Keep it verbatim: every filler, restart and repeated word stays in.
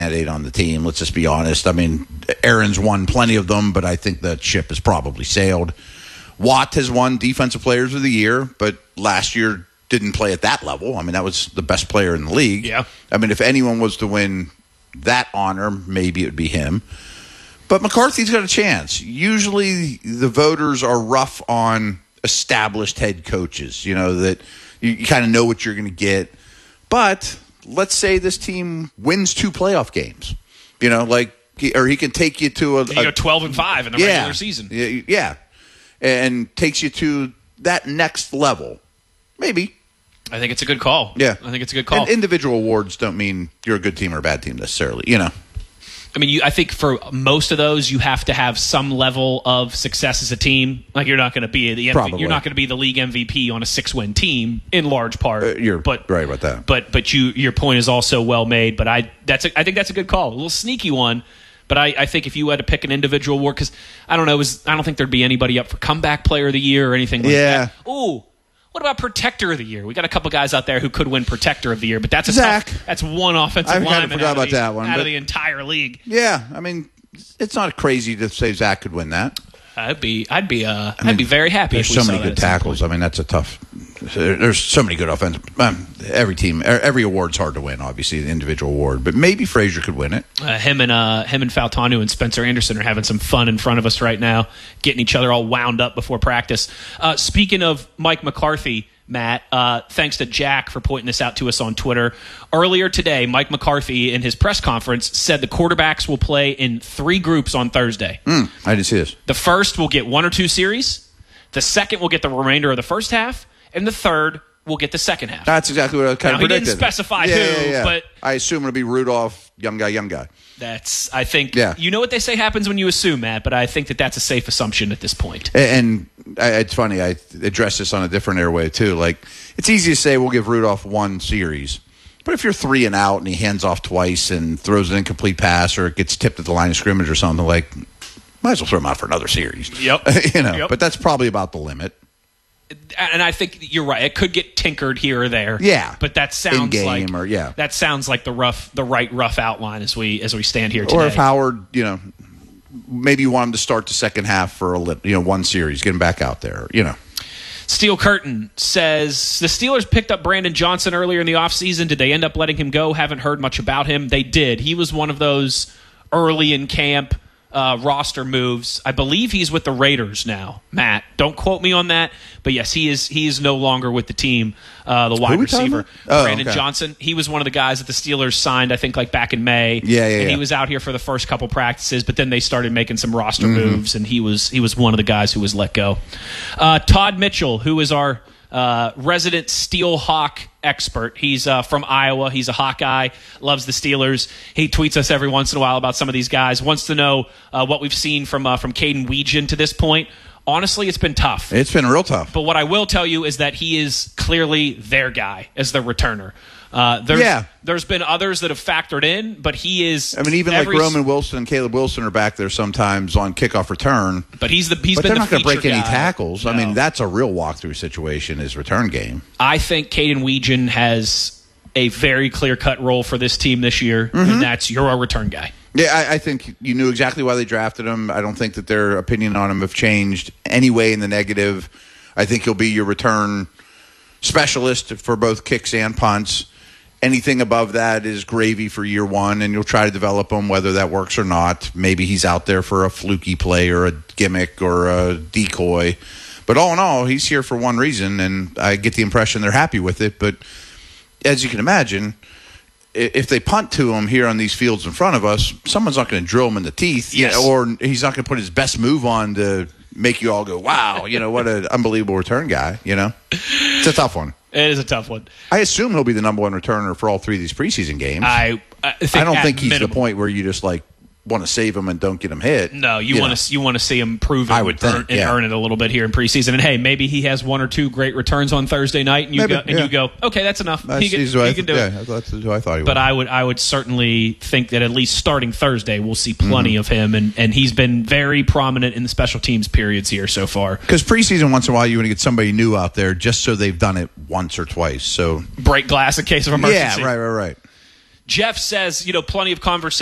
candidate on the team. Let's just be honest. I mean, Aaron's won plenty of them, but I think that ship has probably sailed. Watt has won Defensive Players of the Year, but last year didn't play at that level. I mean, that was the best player in the league. Yeah. I mean, if anyone was to win that honor, maybe it would be him. But McCarthy's got a chance. Usually the voters are rough on established head coaches, you know, that you, you kind of know what you're going to get. But let's say this team wins two playoff games, you know, like, or he can take you to a, you go twelve and five in the yeah, regular season. Yeah, yeah, and takes you to that next level. Maybe. I think it's a good call. Yeah, I think it's a good call. And individual awards don't mean you're a good team or a bad team necessarily, you know. I mean, you, I think for most of those, you have to have some level of success as a team. Like you're not going to be the Probably. you're not going to be the league M V P on a six-win team in large part. Uh, you're but, right about that. But but you your point is also well made. But I that's a, I think that's a good call. A little sneaky one. But I, I think if you had to pick an individual award, because I don't know, it was, I don't think there'd be anybody up for comeback player of the year or anything like yeah. that. Ooh. What about protector of the year? We got a couple guys out there who could win protector of the year, but that's a Zach. tough, that's one offensive I kind of lineman forgot out, about of, the, that one, out but- of the entire league. Yeah, I mean, it's not crazy to say Zach could win that. I'd be, I'd be, uh, I mean, I'd be very happy. There's if we so saw many that good at some tackles. point. I mean, that's a tough. There's so many good offensive. Um, every team, every award's hard to win. Obviously, the individual award, but maybe Frazier could win it. Uh, him and uh, him and Faltanu and Spencer Anderson are having some fun in front of us right now, getting each other all wound up before practice. Uh, speaking of Mike McCarthy. Matt, uh, thanks to Jack for pointing this out to us on Twitter. Earlier today, Mike McCarthy in his press conference said the quarterbacks will play in three groups on Thursday. Mm, I didn't see this. The first will get one or two series. The second will get the remainder of the first half. And the third will get the second half. That's exactly what I kind now, of he predicted. didn't specify yeah, who, yeah, yeah. but I assume it'll be Rudolph, young guy, young guy. That's, I think, yeah. you know what they say happens when you assume, Matt, but I think that that's a safe assumption at this point. And, and I, it's funny, I addressed this on a different airway, too. Like, it's easy to say we'll give Rudolph one series. But if you're three and out and he hands off twice and throws an incomplete pass or it gets tipped at the line of scrimmage or something, like, might as well throw him out for another series. Yep. you know, yep. But that's probably about the limit. And I think you're right. It could get tinkered here or there. Yeah, but that sounds in-game like or yeah. that sounds like the rough, the right rough outline as we as we stand here today. Or if Howard, you know, maybe you want him to start the second half for a you know one series, get him back out there. You know, Steel Curtain says the Steelers picked up Brandon Johnson earlier in the offseason. Did they end up letting him go? Haven't heard much about him. They did. He was one of those early in camp. Uh, roster moves. I believe he's with the Raiders now. Matt, don't quote me on that, but yes, he is. He is no longer with the team. Uh, the wide receiver, oh, Brandon okay. Johnson. He was one of the guys that the Steelers signed. I think like back in May. Yeah, yeah. And yeah. he was out here for the first couple practices, but then they started making some roster Mm-hmm. moves, and he was he was one of the guys who was let go. Uh, Todd Mitchell, who is our Uh, resident Steel Hawk expert. He's uh, from Iowa. He's a Hawkeye, loves the Steelers. He tweets us every once in a while about some of these guys. Wants to know uh, what we've seen from uh, from Caden Weegan to this point. Honestly, it's been tough. It's been real tough. But what I will tell you is that he is clearly their guy as the returner. Uh, there's, yeah. There's been others that have factored in, but he is. I mean, even every, like Roman Wilson and Caleb Wilson are back there sometimes on kickoff return. But he's the he's but been they're the not going to break feature any guy. tackles. No. I mean, that's a real walkthrough situation. His return game. I think Caden Weegan has a very clear cut role for this team this year, Mm-hmm. and that's you're a return guy. Yeah, I, I think you knew exactly why they drafted him. I don't think that their opinion on him have changed anyway in the negative. I think he'll be your return specialist for both kicks and punts. Anything above that is gravy for year one, and you'll try to develop him whether that works or not. Maybe he's out there for a fluky play or a gimmick or a decoy. But all in all, he's here for one reason, and I get the impression they're happy with it. But as you can imagine, if they punt to him here on these fields in front of us, someone's not going to drill him in the teeth, yes. you know, or he's not going to put his best move on to make you all go, wow, you know, what an unbelievable return guy, you know? It's a tough one. It is a tough one. I assume he'll be the number one returner for all three of these preseason games. I I, think I don't at think he's minimum, the point where you just like want to save him and don't get him hit. No, you, you want know. to you want to see him prove it I would and, think, earn, and yeah. earn it a little bit here in preseason. And hey, maybe he has one or two great returns on Thursday night, and you Maybe, go and yeah. you go, okay, that's enough. That's, he can, he's who he I, can do yeah, it. that's who I thought he was. But I would I would certainly think that at least starting Thursday, we'll see plenty Mm-hmm. of him, and, and he's been very prominent in the special teams periods here so far. Because preseason, once in a while, you want to get somebody new out there just so they've done it once or twice. So Break glass in case of emergency. yeah, right, right, right. Jeff says, you know, plenty of conversation